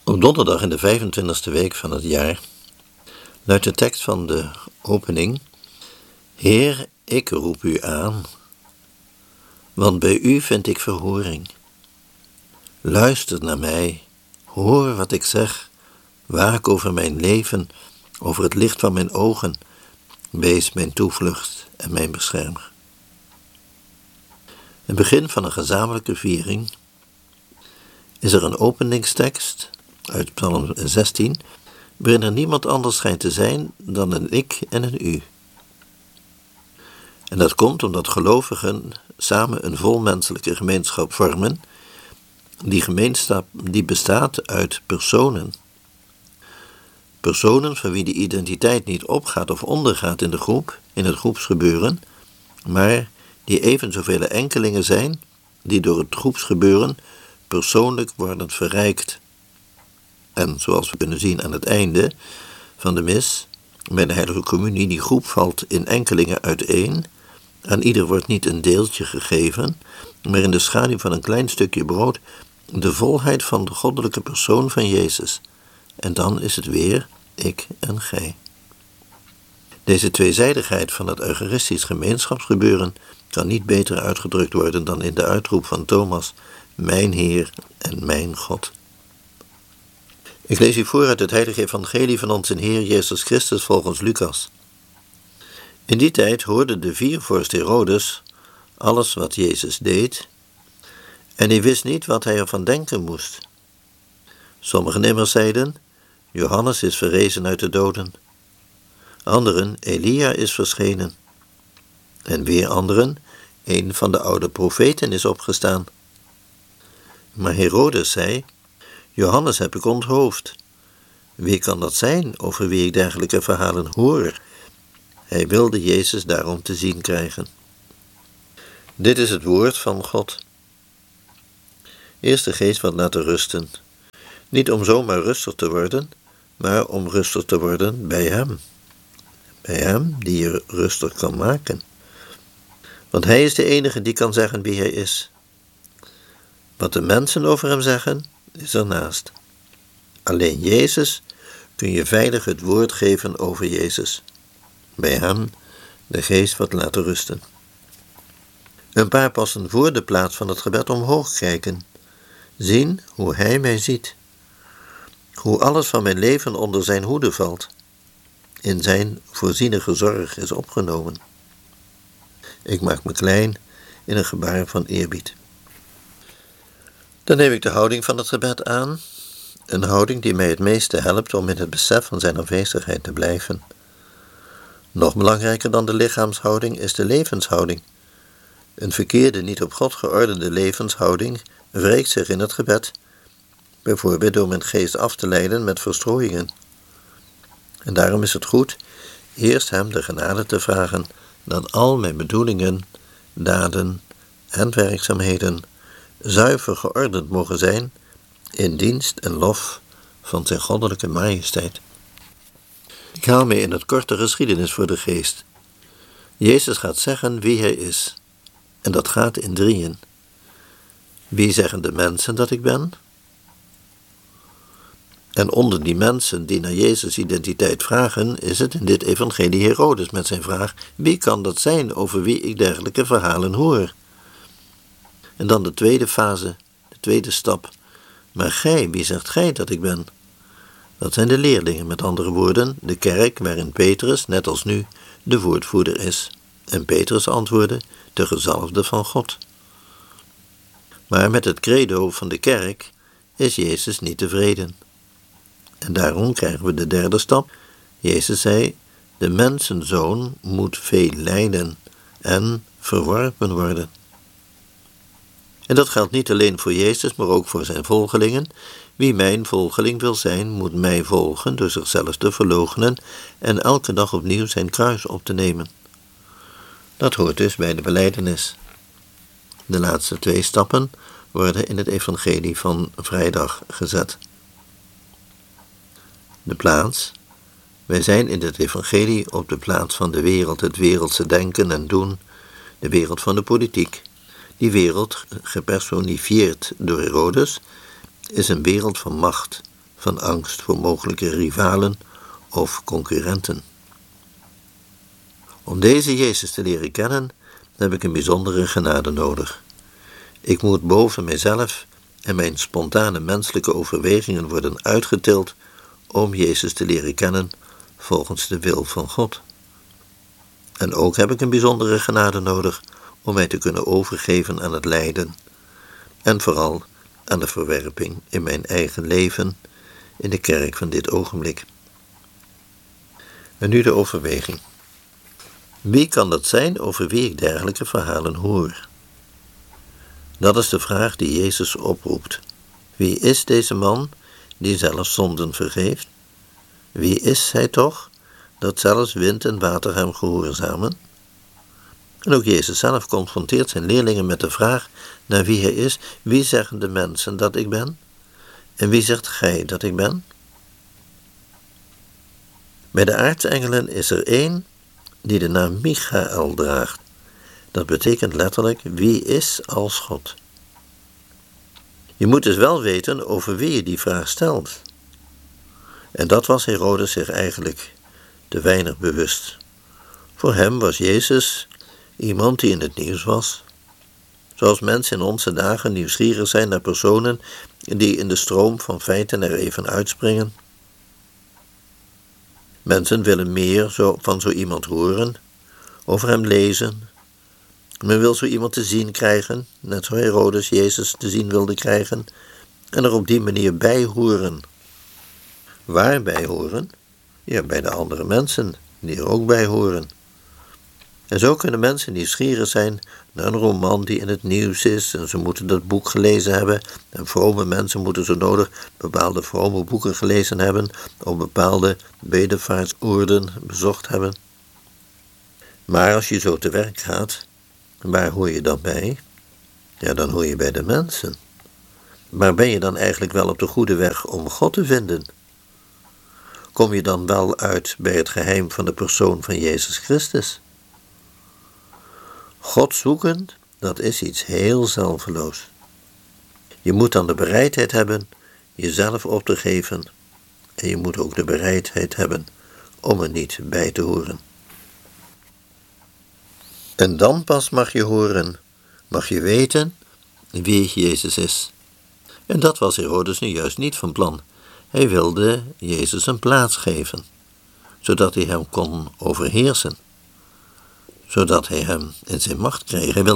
Op donderdag in de 25e week van het jaar luidt de tekst van de opening: Heer, ik roep u aan, want bij u vind ik verhoring. Luister naar mij, hoor wat ik zeg, waak over mijn leven, over het licht van mijn ogen, wees mijn toevlucht en mijn beschermer. Het begin van een gezamenlijke viering is er een openingstekst uit Psalm 16, waarin er niemand anders schijnt te zijn dan een ik en een u. En dat komt omdat gelovigen samen een volmenselijke gemeenschap vormen. Die gemeenschap die bestaat uit personen. Personen van wie de identiteit niet opgaat of ondergaat in de groep, in het groepsgebeuren, maar die even zoveel enkelingen zijn die door het groepsgebeuren persoonlijk worden verrijkt. En zoals we kunnen zien aan het einde van de mis, bij de heilige communie, die groep valt in enkelingen uiteen. Aan ieder wordt niet een deeltje gegeven, maar in de schaduw van een klein stukje brood de volheid van de goddelijke persoon van Jezus. En dan is het weer ik en gij. Deze tweezijdigheid van het eucharistisch gemeenschapsgebeuren kan niet beter uitgedrukt worden dan in de uitroep van Thomas: mijn Heer en mijn God. Ik lees u voor uit het heilige evangelie van onze Heer Jezus Christus volgens Lucas. In die tijd hoorde de viervorst Herodes alles wat Jezus deed, en hij wist niet wat hij ervan denken moest. Sommigen immers zeiden: Johannes is verrezen uit de doden. Anderen: Elia is verschenen. En weer anderen: een van de oude profeten is opgestaan. Maar Herodes zei: Johannes heb ik onthoofd. Wie kan dat zijn over wie ik dergelijke verhalen hoor? Hij wilde Jezus daarom te zien krijgen. Dit is het woord van God. Eerst de geest wat laten rusten. Niet om zomaar rustig te worden, maar om rustig te worden bij hem. Bij hem die je rustig kan maken. Want hij is de enige die kan zeggen wie hij is. Wat de mensen over hem zeggen, is ernaast. Alleen Jezus kun je veilig het woord geven over Jezus. Bij hem de geest wat laten rusten. Een paar passen voor de plaats van het gebed omhoog kijken. Zien hoe hij mij ziet. Hoe alles van mijn leven onder zijn hoede valt. In zijn voorzienige zorg is opgenomen. Ik maak me klein in een gebaar van eerbied. Dan neem ik de houding van het gebed aan. Een houding die mij het meeste helpt om in het besef van zijn aanwezigheid te blijven. Nog belangrijker dan de lichaamshouding is de levenshouding. Een verkeerde, niet op God geordende levenshouding wreekt zich in het gebed, bijvoorbeeld door mijn geest af te leiden met verstrooiingen. En daarom is het goed eerst hem de genade te vragen dat al mijn bedoelingen, daden en werkzaamheden zuiver geordend mogen zijn in dienst en lof van zijn goddelijke majesteit. Ik haal mij in het kort de geschiedenis voor de geest. Jezus gaat zeggen wie hij is. En dat gaat in drieën. Wie zeggen de mensen dat ik ben? En onder die mensen die naar Jezus' identiteit vragen, is het in dit evangelie Herodes met zijn vraag: wie kan dat zijn over wie ik dergelijke verhalen hoor? En dan de tweede fase, de tweede stap. Maar gij, wie zegt gij dat ik ben? Dat zijn de leerlingen, met andere woorden, de kerk waarin Petrus, net als nu, de woordvoerder is. En Petrus antwoordde: de gezalfde van God. Maar met het credo van de kerk is Jezus niet tevreden. En daarom krijgen we de derde stap. Jezus zei: de mensenzoon moet veel lijden en verworpen worden. En dat geldt niet alleen voor Jezus, maar ook voor zijn volgelingen. Wie mijn volgeling wil zijn, moet mij volgen door zichzelf te verloochenen en elke dag opnieuw zijn kruis op te nemen. Dat hoort dus bij de belijdenis. De laatste twee stappen worden in het evangelie van vrijdag gezet. De plaats. Wij zijn in het evangelie op de plaats van de wereld, het wereldse denken en doen, de wereld van de politiek. Die wereld, gepersonifieerd door Herodes, is een wereld van macht, van angst voor mogelijke rivalen of concurrenten. Om deze Jezus te leren kennen, heb ik een bijzondere genade nodig. Ik moet boven mijzelf en mijn spontane menselijke overwegingen worden uitgetild om Jezus te leren kennen volgens de wil van God. En ook heb ik een bijzondere genade nodig om mij te kunnen overgeven aan het lijden en vooral aan de verwerping in mijn eigen leven in de kerk van dit ogenblik. En nu de overweging. Wie kan dat zijn over wie ik dergelijke verhalen hoor? Dat is de vraag die Jezus oproept. Wie is deze man die zelfs zonden vergeeft? Wie is hij toch, dat zelfs wind en water hem gehoorzamen? En ook Jezus zelf confronteert zijn leerlingen met de vraag naar wie hij is. Wie zeggen de mensen dat ik ben? En wie zegt gij dat ik ben? Bij de aartsengelen is er één die de naam Michael draagt. Dat betekent letterlijk wie is als God. Je moet dus wel weten over wie je die vraag stelt. En dat was Herodes zich eigenlijk te weinig bewust. Voor hem was Jezus iemand die in het nieuws was. Zoals mensen in onze dagen nieuwsgierig zijn naar personen die in de stroom van feiten er even uitspringen. Mensen willen meer van zo iemand horen, over hem lezen. Men wil zo iemand te zien krijgen, net zoals Herodes Jezus te zien wilde krijgen, en er op die manier bij horen. Waar bij horen? Ja, bij de andere mensen die er ook bij horen. En zo kunnen mensen nieuwsgierig zijn naar een roman die in het nieuws is en ze moeten dat boek gelezen hebben. En vrome mensen moeten zo nodig bepaalde vrome boeken gelezen hebben of bepaalde bedevaartsoorden bezocht hebben. Maar als je zo te werk gaat, waar hoor je dan bij? Ja, dan hoor je bij de mensen. Maar ben je dan eigenlijk wel op de goede weg om God te vinden? Kom je dan wel uit bij het geheim van de persoon van Jezus Christus? God zoeken, dat is iets heel zelfeloos. Je moet dan de bereidheid hebben jezelf op te geven. En je moet ook de bereidheid hebben om er niet bij te horen. En dan pas mag je horen, mag je weten wie Jezus is. En dat was Herodes nu juist niet van plan. Hij wilde Jezus een plaats geven, zodat hij hem kon overheersen. Zodat hij hem in zijn macht kreeg. Hij wilde